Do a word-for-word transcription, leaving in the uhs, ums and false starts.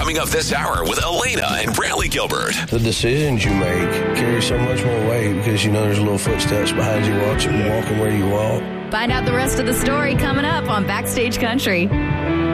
Coming up this hour with Elena and Brantley Gilbert. The decisions you make carry so much more weight because you know there's little footsteps behind you watching, walking where you walk. Find out the rest of the story coming up on Backstage Country.